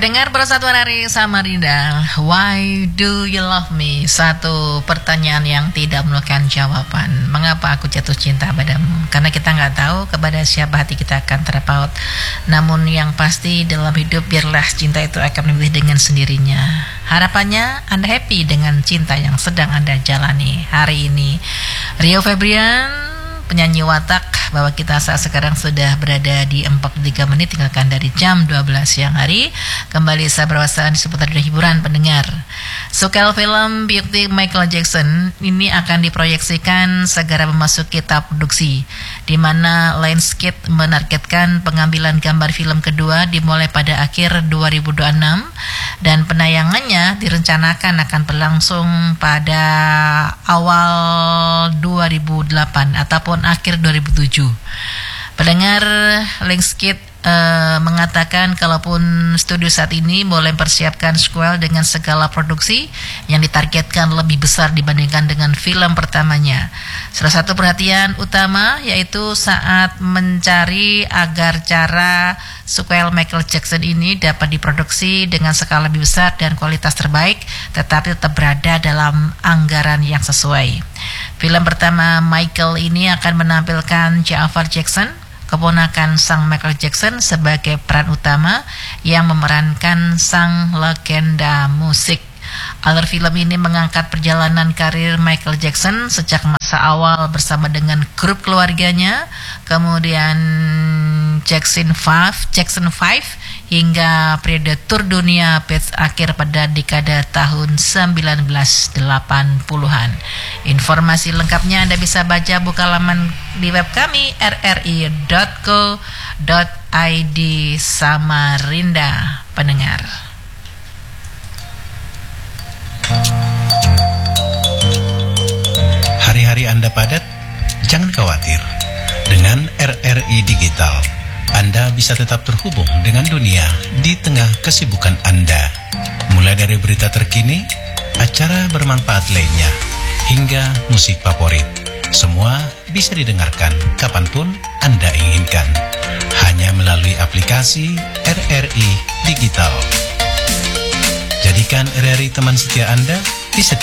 Pendengar Persatuan RRI Samarinda, why do you love me? Satu pertanyaan yang tidak memerlukan jawaban. Mengapa aku jatuh cinta padamu? Karena kita nggak tahu kepada siapa hati kita akan terpaut. Namun yang pasti dalam hidup biarlah cinta itu akan memilih dengan sendirinya. Harapannya Anda happy dengan cinta yang sedang Anda jalani hari ini. Rio Febrian, penyanyi watak, bahwa kita saat sekarang sudah berada di 43 menit tinggalkan dari jam 12 siang hari. Kembali saya berwawasan seputar dunia hiburan pendengar. Sequel film biopic Michael Jackson ini akan diproyeksikan segera memasuki tahap produksi, di mana Lionsgate menargetkan pengambilan gambar film kedua dimulai pada akhir 2026 dan penayangannya direncanakan akan berlangsung pada awal 2008 ataupun akhir 2007. Pendengar, Lionsgate mengatakan kalaupun studio saat ini mulai mempersiapkan sequel dengan segala produksi yang ditargetkan lebih besar dibandingkan dengan film pertamanya. Salah satu perhatian utama yaitu saat mencari agar cara sequel Michael Jackson ini dapat diproduksi dengan skala lebih besar dan kualitas terbaik, tetapi tetap berada dalam anggaran yang sesuai. Film pertama Michael ini akan menampilkan Ja'far Jackson, keponakan sang Michael Jackson, sebagai peran utama yang memerankan sang legenda musik. Alur film ini mengangkat perjalanan karir Michael Jackson sejak masa awal bersama dengan grup keluarganya, kemudian Jackson 5 hingga periode tur dunia akhir pada dekade tahun 1980-an. Informasi lengkapnya Anda bisa baca buka laman di web kami rri.co.id Samarinda, pendengar. Hari-hari Anda padat? Jangan khawatir. Dengan RRI Digital, Anda bisa tetap terhubung dengan dunia di tengah kesibukan Anda. Mulai dari berita terkini, acara bermanfaat lainnya, hingga musik favorit. Semua bisa didengarkan kapanpun Anda inginkan. Hanya melalui aplikasi RRI Digital. Jadikan RRI teman setia Anda di setiap